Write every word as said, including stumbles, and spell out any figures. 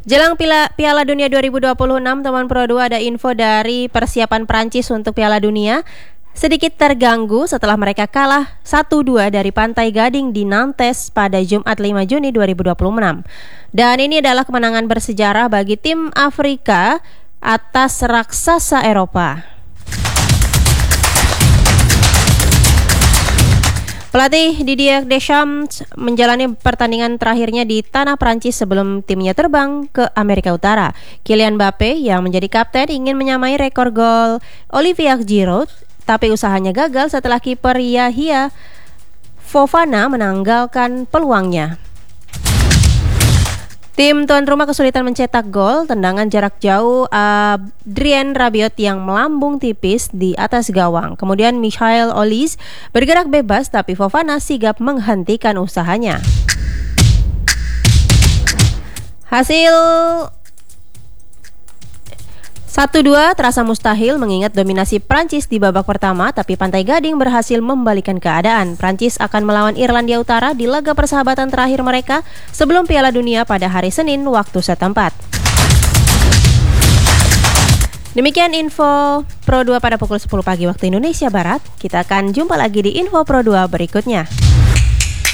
Jelang Piala, Piala Dunia dua ribu dua puluh enam, teman Pro dua, ada info dari persiapan Prancis untuk Piala Dunia. Sedikit terganggu setelah mereka kalah satu dua dari Pantai Gading di Nantes pada Jumat lima Juni dua ribu dua puluh enam. Dan ini adalah kemenangan bersejarah bagi tim Afrika atas raksasa Eropa. Pelatih Didier Deschamps menjalani pertandingan terakhirnya di tanah Prancis sebelum timnya terbang ke Amerika Utara. Kylian Mbappe yang menjadi kapten ingin menyamai rekor gol Olivier Giroud, tapi usahanya gagal setelah kiper Yahya Fofana menanggalkan peluangnya. Tim tuan rumah kesulitan mencetak gol. Tendangan jarak jauh Adrien Rabiot yang melambung tipis di atas gawang. Kemudian Michael Olise bergerak bebas, tapi Fofana sigap menghentikan usahanya. Hasil satu dua terasa mustahil mengingat dominasi Prancis di babak pertama, tapi Pantai Gading berhasil membalikan keadaan. Prancis akan melawan Irlandia Utara di laga persahabatan terakhir mereka sebelum Piala Dunia pada hari Senin waktu setempat. Demikian info Pro dua pada pukul sepuluh pagi waktu Indonesia Barat. Kita akan jumpa lagi di info Pro dua berikutnya.